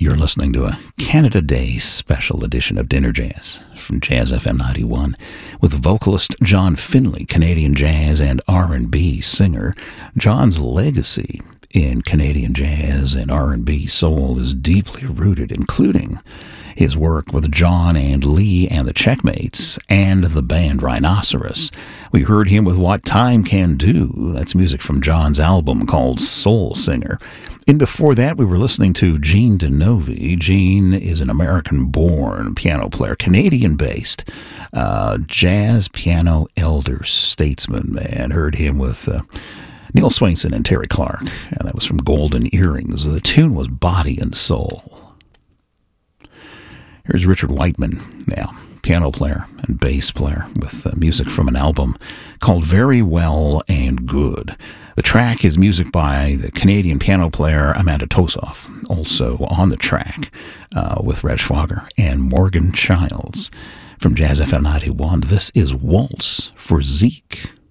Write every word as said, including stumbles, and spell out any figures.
You're listening to a Canada Day special edition of Dinner Jazz from Jazz F M ninety-one with vocalist John Finley, Canadian jazz and R and B singer. John's legacy in Canadian jazz and R and B soul is deeply rooted, including his work with John and Lee and the Checkmates and the band Rhinoceros. We heard him with What Time Can Do. That's music from John's album called Soul Singer. And before that, we were listening to Gene DeNovi. Gene is an American-born piano player, Canadian-based, uh, jazz piano elder statesman, man. Heard him with uh, Neil Swainson and Terry Clark, and that was from Golden Earrings. The tune was Body and Soul. Here's Richard Whiteman now, piano player and bass player with uh, music from an album called Very Well and Good. The track is music by the Canadian piano player Amanda Tosoff, also on the track uh, with Reg Schwager and Morgan Childs. From Jazz F M ninety-one, this is Waltz for Zeke.